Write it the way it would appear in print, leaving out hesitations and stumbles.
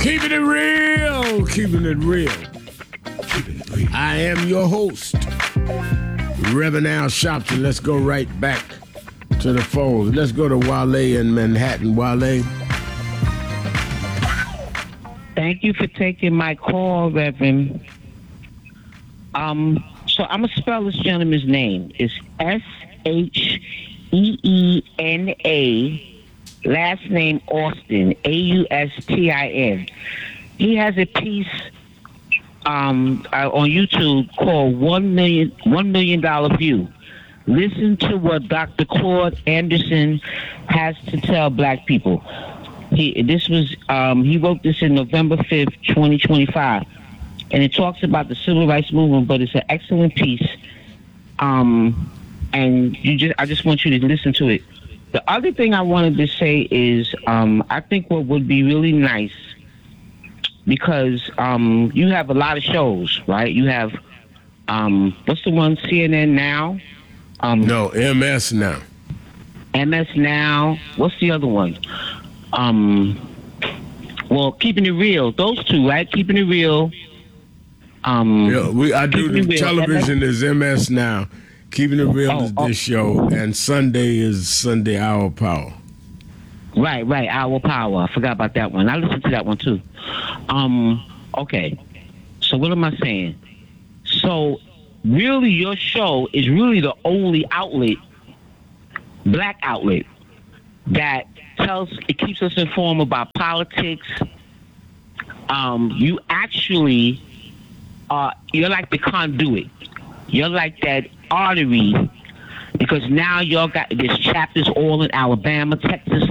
Keeping it real, keeping it real. I am your host, Reverend Al Sharpton. Let's go right back to the phone. Let's go to Wale in Manhattan. Wale. Thank you for taking my call, Reverend. So I'm gonna spell this gentleman's name. It's Sheena. Last name Austin, Austin. He has a piece on YouTube called $1 million View. Listen to what Dr. Claude Anderson has to tell black people. He wrote this in November 5th, 2025, and it talks about the civil rights movement, but it's an excellent piece. And I just want you to listen to it. The other thing I wanted to say is I think what would be really nice, because you have a lot of shows, right? You have, what's the one, CNN Now? No, MS Now. MS Now. What's the other one? Well, Keeping It Real. Those two, right? Keeping It Real. I do the television is MS Now. Keeping It Real is this show, and Sunday is Sunday Hour Power. Right, Hour Power. I forgot about that one. I listened to that one too. Okay. So what am I saying? So really your show is really the only outlet, black outlet, that keeps us informed about politics. You actually you're like the conduit. You're like that artery, because now y'all got there's chapters all in Alabama, Texas,